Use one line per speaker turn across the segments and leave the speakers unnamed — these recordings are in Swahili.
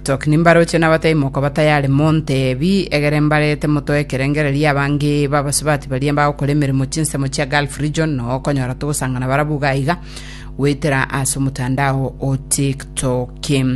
TikTok nimbaroche na bataimoko batayale monte bi egere mbarete moto ekerengereria abangi babasubati bali amba okole mirimo chinse mu cha Gulf region no konyora tugusangana barabuga iga wetera aso mutandao o TikTok.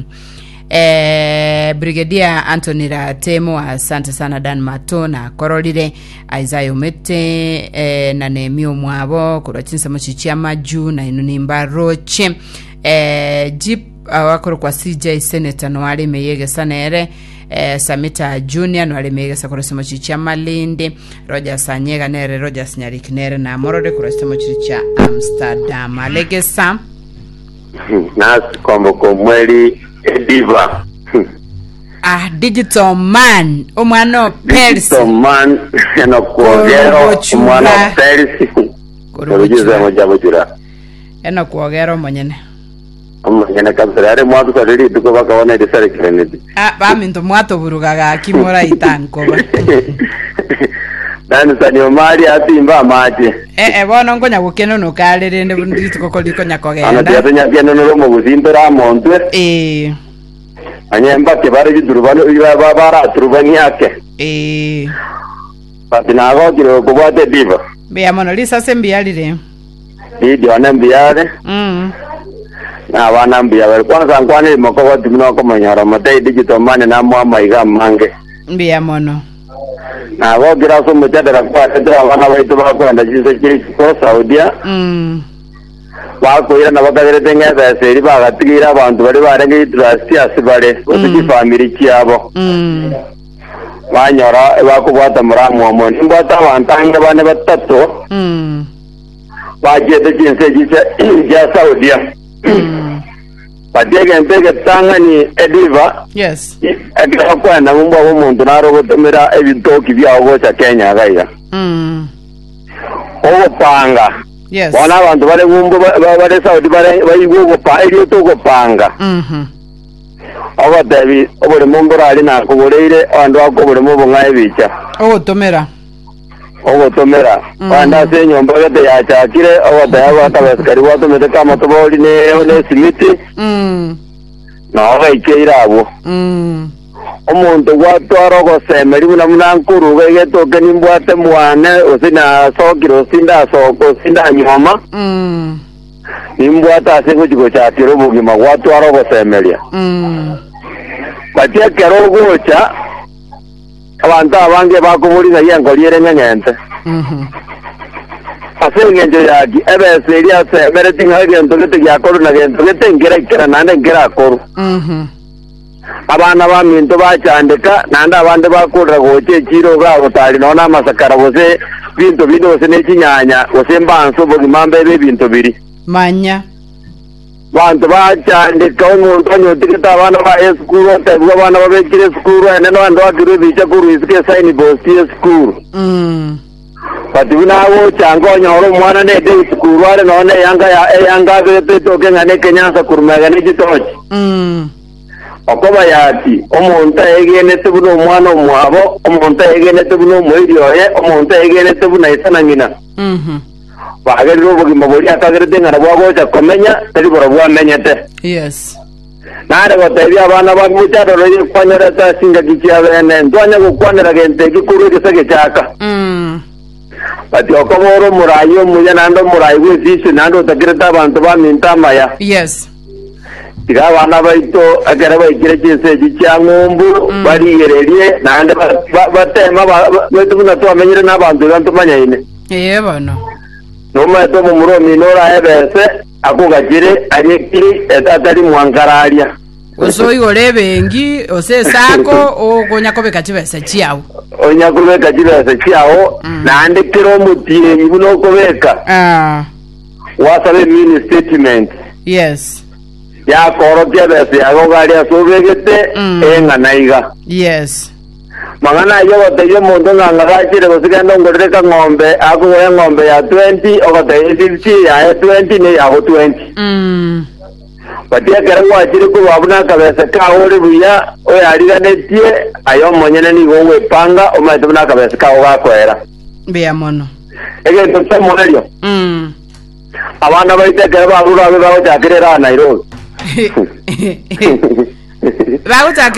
Brigadier Anthony Ratemo, asante sana Dan Matona kororire Isaiah Mete na Nehemio Mwabo kurachinsa muchichi amaju na inunimba roche Jeep wakoro kwa CJ Senator no wale meyege sanere Samita Junior no wale meyege sakurasimo chichi Malindi Roger Sanyega nere Roger Snyarik nere na morode kurasimo chichi Amsterdam alegesa
nas kombo mweli Ediva.
Digital man. Omano Persi.
Digital man. Eno kuogero. Omano Persi. Kurujuza mojabujura.
Eno kuogero monyene.
Monyene kabisa. Mwatu kadiri tuko baka wana edisari kirenedi.
Baminto mwatu burugaga kimora itanko ba.
Dani sani omari ati imba maji.
Bono ngonya gukeno no kalere ne ndito kokoliko nyakogenda.
Ana tiato nyakeno no mo gusimbera montwe. Anyemba ke bare jidurubano iba bara turubani yake. Patina go kiro ko bate diva.
Be amono lisa sembialire.
Video anambiare. Na wanambia kwanza ngwane moko wadimno ko manyara mate digital man na mwa iga mange.
Be amono.
Na go gira so mutadara kwa tedra wana waitu ba ko anda jise ko Saudia. Wako ira na bakagere tenga za seri ba gatigira abantu bari barenge trust asibare osiki family cyabo banyora bakubata muramu wa mbata bantanga bane batatu baje de jinse jise ya Saudia badege mpege tangani Ediva
yes
akira kwa na mumba wo muntu naro gotomera ebitoki bya ogocha Kenya gaiga ogo panga
yes
wana abantu bare bumbo bare Saudi bare bayigugo pa iri to go panga aba David obore mumbora ali na kuboreire ando akobore mu bungaye bicha
tomera
wanda se nyomba gete ya chakire oba ya batabaskari wato mete kama to boli ne simiti no ga ikeirabo omuntu gwatwara go semeri buna munankuru geto kenimbwate mwane osina sokiro sinda soko sinda nyoma nimbwata asengo chigo cha tiro bugima gwatwara go semeria batia kero gocha abantu abange bakuburiza yengo liere nyanyente asengenje yaki ebe seria semere tinga gento gete yakoro na gento gete ngera nande ngera akoro abana baminto bacandika nanda abandi bakura goche chiro gabo tali nona masakara bose binto bido se nekinyanya bose mbanso bugimambe bebinto biri
manya
bantu bacandika umuntu anyoteka abana ba school tabwo abana babekire school ene no ando akire bicha kuru isike sign bosti school patibuna abo chango nyoro mwana ne de school wale none yanga bete toke ngane Kenya sa kurmaga ne jitochi okoba yati omuntu egene tebuno mwana omwabo omuntu egene tebuno moirioye omuntu egene tebuna isana ngina bagerero bugima boli akagerete ngara bwagocha komenya teri boro bwamenyete
yes
nare goteria abana bamucharo roi kwanyara ta singa kichia bene ndwanya gukwanira gente gikuru gisage chaka ati okoboro murayo muya nando murayo wesisi nando takireta abantu bamintama ya
yes
tiga bana baito agara baikire chinse gicyangumbu bariyererie nande batema betubuna twamenyire nabantu bantumanyaine
bano
noma to muromi nora ebese akugagire arikiri etatari mwangararia
osoyi orebengi osesako okonyakobeka chibese chiawo
onyakobeka chibese chiawo nande kiro mutiye ibuno kobeka wasabe mini statement
yes
ya koro kebese agogari asobegete enganaiga
yes
mangana yo boteyo muntu ngangagachire gosigenda ngoreka ngombe akugoya ngombe ya 20 ogoteyo 50 ya 20 ne ya 20 batia kera gwachire kubabuna kabese ka ori buya oyariganetie ayo monyene ni gowe panga omaitubuna kabese ka ogakwera
bia mono
ege totse monelio abana baitekera barura bago chakirera Nairobi
Bago